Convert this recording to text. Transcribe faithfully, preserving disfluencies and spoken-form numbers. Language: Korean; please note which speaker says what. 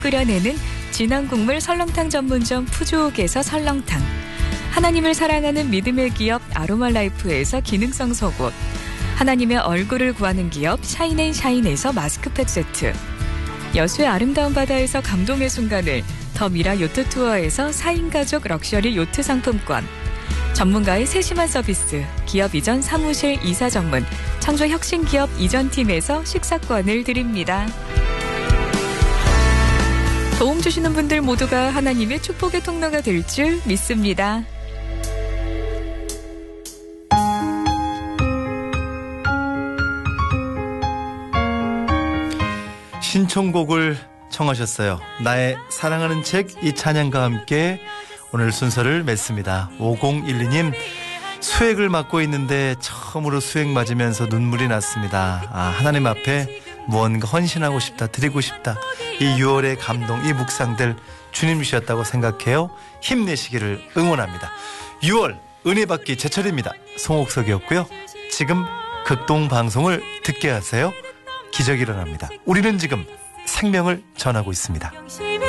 Speaker 1: 끓여내는 진한 국물 설렁탕 전문점 푸주옥에서 설렁탕, 하나님을 사랑하는 믿음의 기업 아로마라이프에서 기능성 속옷, 하나님의 얼굴을 구하는 기업 샤인앤샤인에서 마스크팩 세트, 여수의 아름다운 바다에서 감동의 순간을 더 미라 요트 투어에서 사 인 가족 럭셔리 요트 상품권, 전문가의 세심한 서비스 기업 이전 사무실 이사 전문 창조혁신기업 이전팀에서 식사권을 드립니다. 도움 주시는 분들 모두가 하나님의 축복의 통로가 될 줄 믿습니다.
Speaker 2: 신청곡을 청하셨어요. 나의 사랑하는 책 이 찬양과 함께 오늘 순서를 맺습니다. 오공일이 님, 수액을 맡고 있는데 처음으로 수액 맞으면서 눈물이 났습니다. 아, 하나님 앞에 무언가 헌신하고 싶다, 드리고 싶다. 이 유월의 감동, 이 묵상들 주님 주셨다고 생각해요. 힘내시기를 응원합니다. 유월 은혜 받기 제철입니다. 송옥석이었고요. 지금 극동방송을 듣게 하세요. 기적이 일어납니다. 우리는 지금 생명을 전하고 있습니다.